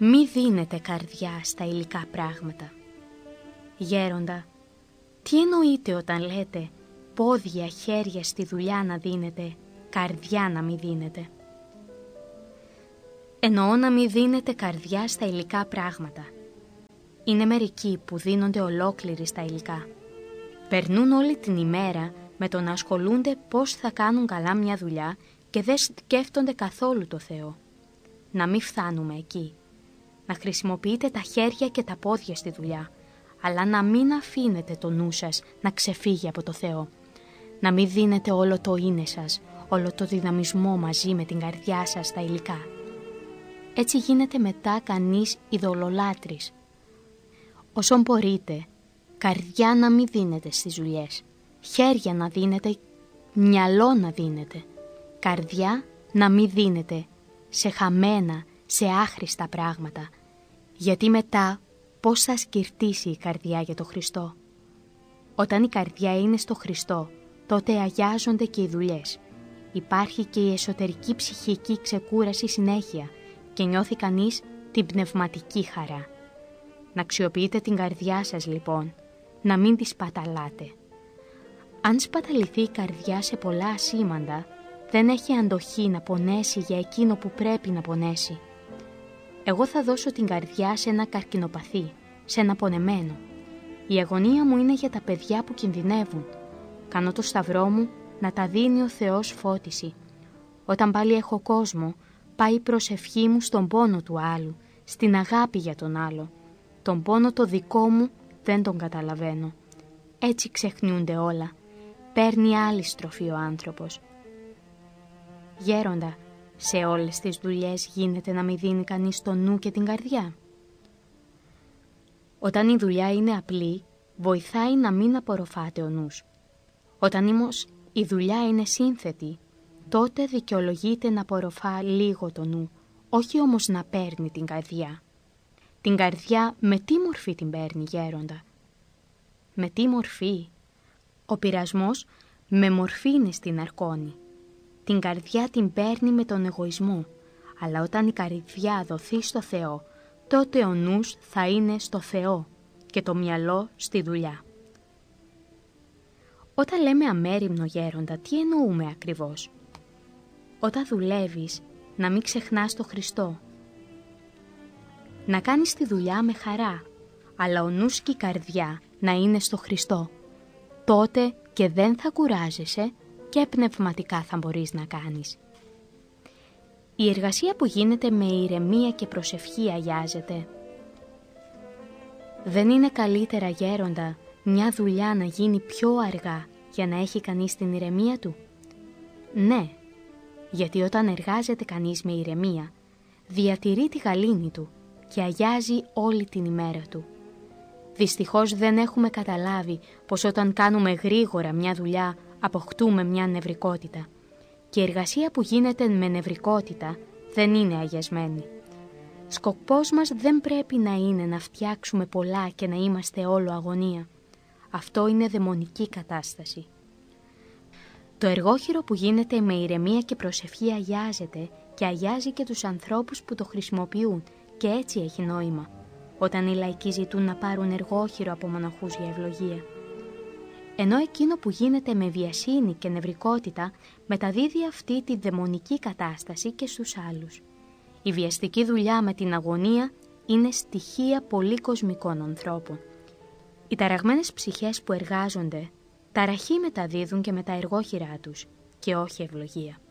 Μη δίνετε καρδιά στα υλικά πράγματα. Γέροντα, τι εννοείτε όταν λέτε πόδια, χέρια στη δουλειά να δίνετε, καρδιά να μη δίνετε? Εννοώ να μη δίνετε καρδιά στα υλικά πράγματα. Είναι μερικοί που δίνονται ολόκληροι στα υλικά. Περνούν όλη την ημέρα με το να ασχολούνται πώς θα κάνουν καλά μια δουλειά και δεν σκέφτονται καθόλου το Θεό. Να μην φτάνουμε εκεί. Να χρησιμοποιείτε τα χέρια και τα πόδια στη δουλειά, αλλά να μην αφήνετε το νου σας να ξεφύγει από το Θεό. Να μην δίνετε όλο το είναι σας, όλο το δυναμισμό μαζί με την καρδιά σας στα υλικά. Έτσι γίνεται μετά κανείς ειδωλολάτρης. Όσον μπορείτε, καρδιά να μην δίνετε στις δουλειές, χέρια να δίνετε, μυαλό να δίνετε, καρδιά να μην δίνετε σε χαμένα, σε άχρηστα πράγματα, γιατί μετά πώς θα σκυρτήσει η καρδιά για το Χριστό? Όταν η καρδιά είναι στο Χριστό, τότε αγιάζονται και οι δουλειές. Υπάρχει και η εσωτερική ψυχική ξεκούραση συνέχεια και νιώθει κανείς την πνευματική χαρά. Να αξιοποιείτε την καρδιά σας λοιπόν, να μην τη σπαταλάτε. Αν σπαταληθεί η καρδιά σε πολλά ασήμαντα, δεν έχει αντοχή να πονέσει για εκείνο που πρέπει να πονέσει. Εγώ θα δώσω την καρδιά σε ένα καρκινοπαθή, σε ένα πονεμένο. Η αγωνία μου είναι για τα παιδιά που κινδυνεύουν. Κάνω το σταυρό μου να τα δίνει ο Θεός φώτιση. Όταν πάλι έχω κόσμο, πάει η προσευχή μου στον πόνο του άλλου, στην αγάπη για τον άλλο. Τον πόνο το δικό μου δεν τον καταλαβαίνω. Έτσι ξεχνιούνται όλα. Παίρνει άλλη στροφή ο άνθρωπος. Γέροντα, σε όλες τις δουλειές γίνεται να μην δίνει κανείς το νου και την καρδιά? Όταν η δουλειά είναι απλή, βοηθάει να μην απορροφάται ο νους. Όταν όμως η δουλειά είναι σύνθετη, τότε δικαιολογείται να απορροφά λίγο το νου, όχι όμως να παίρνει την καρδιά. Την καρδιά με τι μορφή την παίρνει, γέροντα? Με τι μορφή? Ο πειρασμός με μορφή είναι στην αρκώνη. Την καρδιά την παίρνει με τον εγωισμό, αλλά όταν η καρδιά δοθεί στο Θεό, τότε ο νους θα είναι στο Θεό και το μυαλό στη δουλειά. Όταν λέμε αμέριμνο, γέροντα, τι εννοούμε ακριβώς? Όταν δουλεύεις, να μην ξεχνάς το Χριστό. Να κάνεις τη δουλειά με χαρά, αλλά ο νους και η καρδιά να είναι στο Χριστό. Τότε και δεν θα κουράζεσαι και πνευματικά θα μπορείς να κάνεις. Η εργασία που γίνεται με ηρεμία και προσευχή αγιάζεται. Δεν είναι καλύτερα, γέροντα, μια δουλειά να γίνει πιο αργά για να έχει κανείς την ηρεμία του? Ναι, γιατί όταν εργάζεται κανείς με ηρεμία, διατηρεί τη γαλήνη του και αγιάζει όλη την ημέρα του. Δυστυχώς δεν έχουμε καταλάβει πως όταν κάνουμε γρήγορα μια δουλειά αποκτούμε μια νευρικότητα και η εργασία που γίνεται με νευρικότητα δεν είναι αγιασμένη. Σκοπός μας δεν πρέπει να είναι να φτιάξουμε πολλά και να είμαστε όλο αγωνία. Αυτό είναι δαιμονική κατάσταση. Το εργόχειρο που γίνεται με ηρεμία και προσευχή αγιάζεται και αγιάζει και τους ανθρώπους που το χρησιμοποιούν και έτσι έχει νόημα, όταν οι λαϊκοί ζητούν να πάρουν εργόχειρο από μοναχούς για ευλογία. Ενώ εκείνο που γίνεται με βιασύνη και νευρικότητα μεταδίδει αυτή τη δαιμονική κατάσταση και στους άλλους. Η βιαστική δουλειά με την αγωνία είναι στοιχεία πολύ κοσμικών ανθρώπων. Οι ταραγμένες ψυχές που εργάζονται, ταραχή μεταδίδουν και με τα εργόχειρά τους και όχι ευλογία.